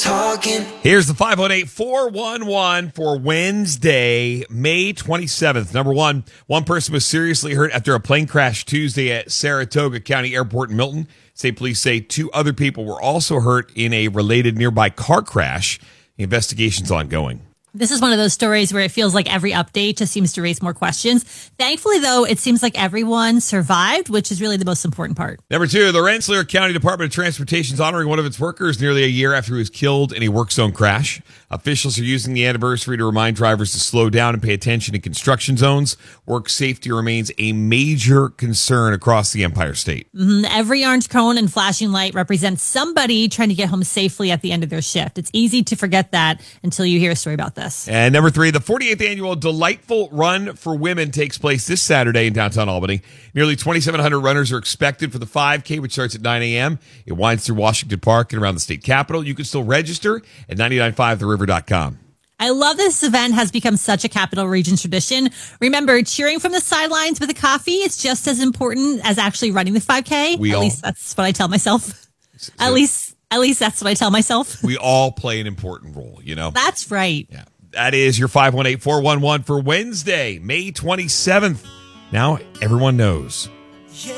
Here's the 518-411 for Wednesday, May 27th. Number one person was seriously hurt after a plane crash Tuesday at Saratoga County Airport in Milton. State police say 2 other people were also hurt in a related nearby car crash. The investigation's ongoing. This is one of those stories where it feels like every update just seems to raise more questions. Thankfully, though, it seems like everyone survived, which is really the most important part. Number 2, the Rensselaer County Department of Transportation is honoring one of its workers nearly a year after he was killed in a work zone crash. Officials are using the anniversary to remind drivers to slow down and pay attention in construction zones. Work safety remains a major concern across the Empire State. Every orange cone and flashing light represents somebody trying to get home safely at the end of their shift. It's easy to forget that until you hear a story about this. And number 3, the 48th annual Delightful Run for Women takes place this Saturday in downtown Albany. Nearly 2,700 runners are expected for the 5K, which starts at 9 a.m. It winds through Washington Park and around the state capitol. You can still register at 995theriver.com. I love this event has become such a Capital Region tradition. Remember, cheering from the sidelines with a coffee is just as important as actually running the 5K. At least that's what I tell myself. At least that's what I tell myself. We all play an important role, you know? That's right. Yeah. That is your 518-411 for Wednesday, May 27th. Now everyone knows.